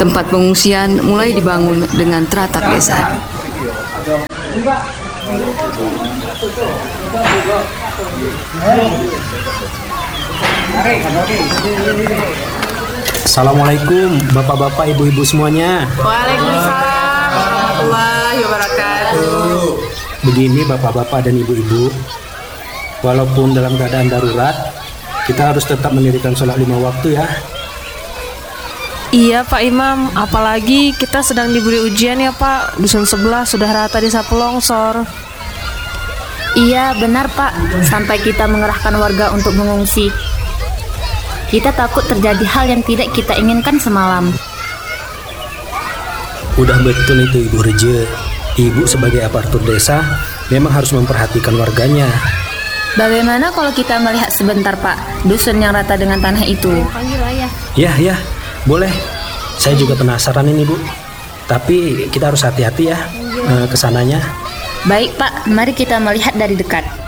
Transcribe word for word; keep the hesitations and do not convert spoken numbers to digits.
Tempat pengungsian mulai dibangun dengan teratak desa. Assalamualaikum bapak-bapak, ibu-ibu semuanya. Waalaikumsalam warahmatullahi wabarakatuh. Begini bapak-bapak dan ibu-ibu, walaupun dalam keadaan darurat, kita harus tetap mendirikan sholat lima waktu ya. Iya Pak Imam, apalagi kita sedang diberi ujian ya Pak. Dusun sebelah sudah rata disapu longsor. Iya benar Pak, sampai kita mengerahkan warga untuk mengungsi. Kita takut terjadi hal yang tidak kita inginkan semalam. Udah betul itu Ibu Reje. Ibu sebagai aparatur desa memang harus memperhatikan warganya. Bagaimana kalau kita melihat sebentar Pak, dusun yang rata dengan tanah itu? Panggil ayah. Ya, ya, boleh. Saya juga penasaran ini Bu. Tapi kita harus hati-hati ya eh, kesananya. Baik Pak, mari kita melihat dari dekat.